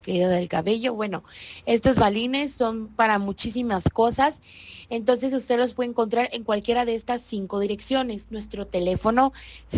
caída del cabello. Bueno, estos balines son para muchísimas cosas, entonces usted los puede encontrar en cualquiera de estas 5 direcciones. Nuestro teléfono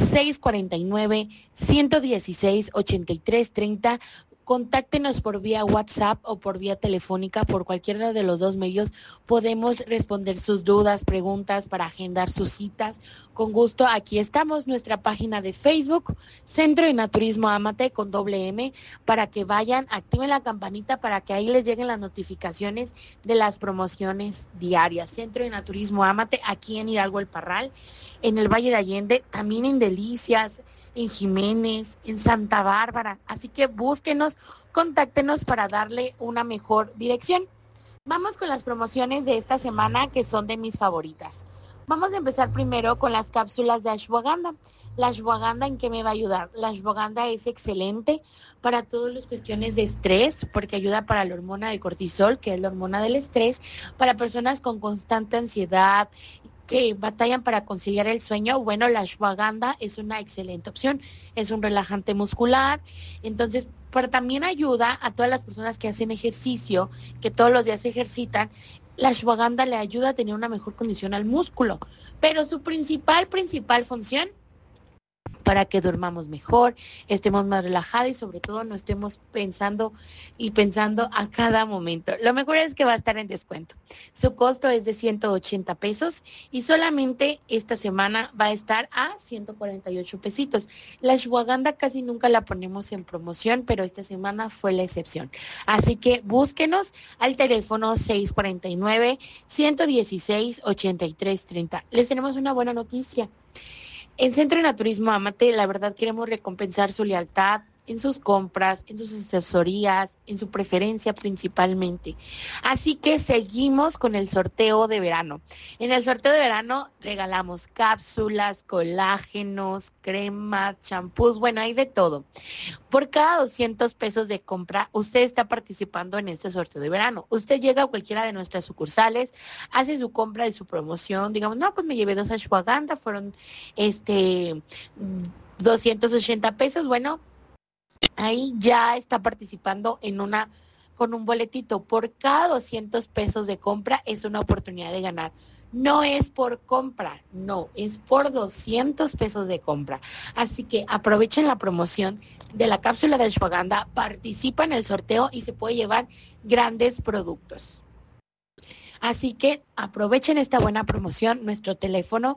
649-116-8330. Contáctenos por vía WhatsApp o por vía telefónica, por cualquiera de los dos medios. Podemos responder sus dudas, preguntas para agendar sus citas. Con gusto, aquí estamos, nuestra página de Facebook, Centro de Naturismo Amate con doble M, para que vayan, activen la campanita para que ahí les lleguen las notificaciones de las promociones diarias. Centro de Naturismo Amate, aquí en Hidalgo El Parral, en el Valle de Allende, también en Delicias, en Jiménez, en Santa Bárbara. Así que búsquenos, contáctenos para darle una mejor dirección. Vamos con las promociones de esta semana que son de mis favoritas. Vamos a empezar primero con las cápsulas de ashwagandha. La ashwagandha, ¿en qué me va a ayudar? La ashwagandha es excelente para todas las cuestiones de estrés, porque ayuda para la hormona del cortisol, que es la hormona del estrés, para personas con constante ansiedad, que batallan para conciliar el sueño. Bueno, la ashwagandha es una excelente opción, es un relajante muscular, entonces, pero también ayuda a todas las personas que hacen ejercicio, que todos los días se ejercitan. La ashwagandha le ayuda a tener una mejor condición al músculo, pero su principal función para que durmamos mejor, estemos más relajados y sobre todo no estemos pensando a cada momento. Lo mejor es que va a estar en descuento. Su costo es de 180 pesos y solamente esta semana va a estar a 148 pesitos. La ashwagandha casi nunca la ponemos en promoción, pero esta semana fue la excepción. Así que búsquenos al teléfono 649-116-8330. Les tenemos una buena noticia. En Centro de Naturismo Amate, la verdad queremos recompensar su lealtad en sus compras, en sus asesorías, en su preferencia principalmente. Así que seguimos con el sorteo de verano. En el sorteo de verano regalamos cápsulas, colágenos, cremas, champús, bueno, hay de todo. Por cada 200 pesos de compra, usted está participando en este sorteo de verano. Usted llega a cualquiera de nuestras sucursales, hace su compra de su promoción, digamos, no, pues me llevé 2 ashwagandha, fueron 280 pesos, bueno, ahí ya está participando con un boletito. Por cada 200 pesos de compra es una oportunidad de ganar. No es por compra, no, es por 200 pesos de compra. Así que aprovechen la promoción de la cápsula de ashwagandha, participa en el sorteo y se puede llevar grandes productos. Así que aprovechen esta buena promoción. Nuestro teléfono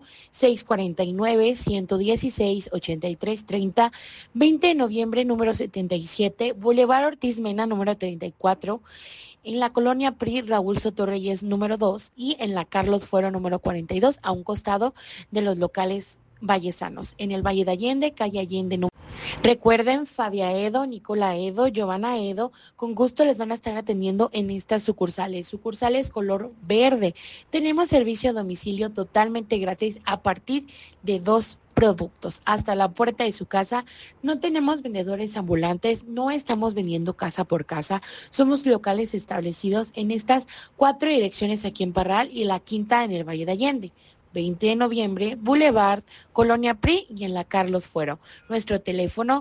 649-116-8330, 20 de noviembre, número 77, Boulevard Ortiz Mena, número 34, en la colonia PRI, Raúl Sotorreyes, número 2, y en la Carlos Fuero, número 42, a un costado de los locales vallesanos, en el Valle de Allende, calle Allende. Recuerden, Fabia Edo, Nicola Edo, Giovanna Edo, con gusto les van a estar atendiendo en estas sucursales color verde. Tenemos servicio a domicilio totalmente gratis a partir de 2 productos hasta la puerta de su casa. No tenemos vendedores ambulantes, no estamos vendiendo casa por casa, somos locales establecidos en estas 4 direcciones aquí en Parral y la quinta en el Valle de Allende. 20 de noviembre, Boulevard, Colonia PRI y en la Carlos Fuero. Nuestro teléfono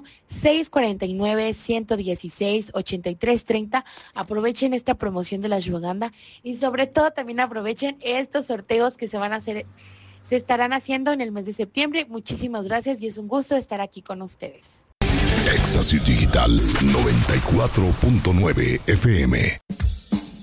649-116-8330. Aprovechen esta promoción de la ashwagandha y sobre todo también aprovechen estos sorteos que se estarán haciendo en el mes de septiembre. Muchísimas gracias y es un gusto estar aquí con ustedes. Éxtasis Digital 94.9 FM.